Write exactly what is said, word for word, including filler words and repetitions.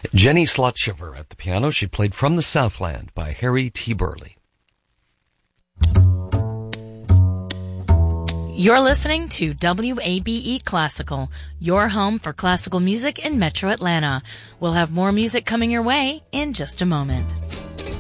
Jenny Slotshiver at the piano. She played From the Southland by Harry T. Burley. You're listening to W A B E Classical, your home for classical music in Metro Atlanta. We'll have more music coming your way in just a moment.